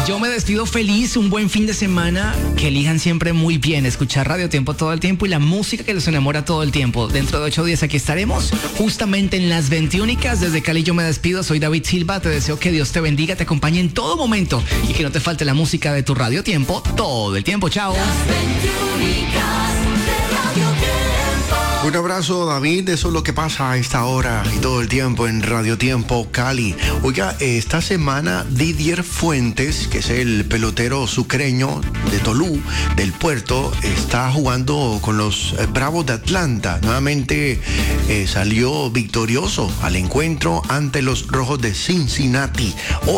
Yo me despido feliz, un buen fin de semana, que elijan siempre muy bien, escuchar Radio Tiempo todo el tiempo y la música que les enamora todo el tiempo. Dentro de 8 días aquí estaremos, justamente en las 21. Desde Cali yo me despido, soy David Silva, te deseo que Dios te bendiga, te acompañe en todo momento y que no te falte la música de tu Radio Tiempo todo el tiempo. Chao. Un abrazo, David. Eso es lo que pasa a esta hora y todo el tiempo en Radio Tiempo Cali. Oiga, esta semana Didier Fuentes, que es el pelotero sucreño de Tolú, del Puerto, está jugando con los Bravos de Atlanta. Nuevamente salió victorioso al encuentro ante los Rojos de Cincinnati.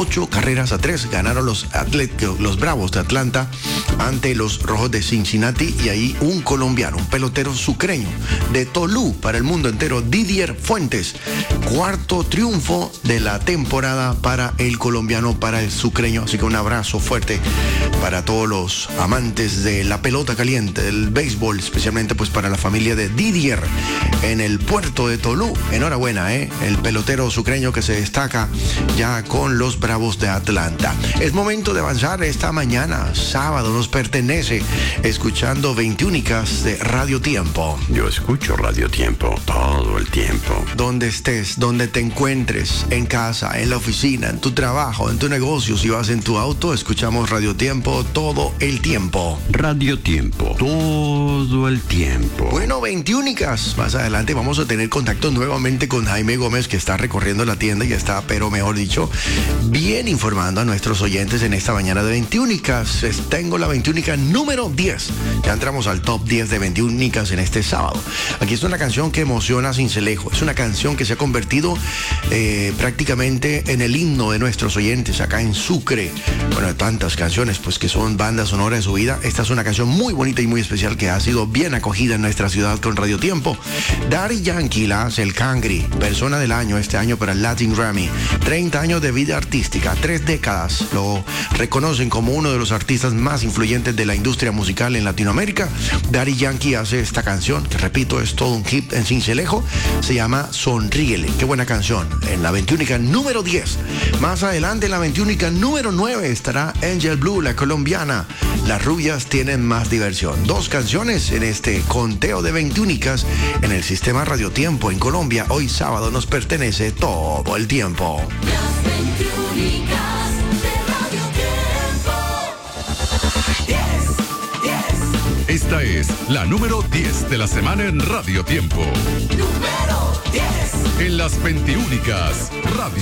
8-3 ganaron los Bravos de Atlanta ante los Rojos de Cincinnati, y ahí un colombiano, un pelotero sucreño de Tolú para el mundo entero, Didier Fuentes. Cuarto triunfo de la temporada para el colombiano, para el sucreño. Así que un abrazo fuerte para todos los amantes de la pelota caliente, del béisbol, especialmente pues para la familia de Didier en el puerto de Tolú. Enhorabuena, el pelotero sucreño que se destaca ya con los Bravos de Atlanta. Es momento de avanzar esta mañana, sábado, nos pertenece, escuchando 21 de Radio Tiempo. Yo escucho Radio Tiempo todo el tiempo. Donde estés, donde te encuentres, en casa, en la oficina, en tu trabajo, en tu negocio, si vas en tu auto, escuchamos Radio Tiempo todo el tiempo. Radio Tiempo todo el tiempo. Bueno, 21. Más adelante vamos a tener contacto nuevamente con Jaime Gómez, que está recorriendo la tienda y está, pero mejor dicho, bien informando a nuestros oyentes en esta mañana de 21. Tengo la 21 número 10. Ya entramos al top 10 de 21 en este sábado. Aquí es una canción que emociona a Cincelejo. Es una canción que se ha convertido prácticamente en el himno de nuestros oyentes acá en Sucre. Bueno, tantas canciones pues que son bandas sonoras de su vida. Esta es una canción muy bonita y muy especial que ha sido bien acogida en nuestra ciudad con Radio Tiempo. Daddy Yankee la hace el Cangri, persona del año este año para el Latin Grammy. 30 años de vida artística, 3 décadas. Lo reconocen como uno de los artistas más influyentes de la industria musical en Latinoamérica. Daddy Yankee hace esta canción, que repito, es todo un hit en Cincelejo. Se llama Sonríele. Qué buena canción. En la 21 número 10. Más adelante en la 21 número 9 estará Angel Blue, la colombiana. Las rubias tienen más diversión. 2 canciones en este conteo de 21 en el sistema Radio Tiempo en Colombia. Hoy sábado nos pertenece todo el tiempo. Las 21 de Radio Tiempo. 10. Esta es la número 10 de la semana en Radio Tiempo. Número 10. En las 21 Radio